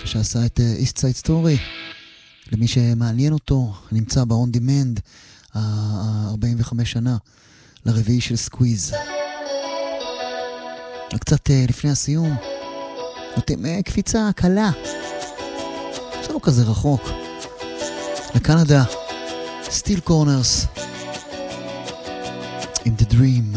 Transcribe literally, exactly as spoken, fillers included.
שעשה את East Side Story. למי שמעניין אותו, נמצא ב-on demand ה-ארבעים וחמש שנה לרביעי של סקוויז. קצת לפני הסיום, נותנים קפיצה קלה, זה לא כזה רחוק, לקנדה, Steel Corners עם The Dream.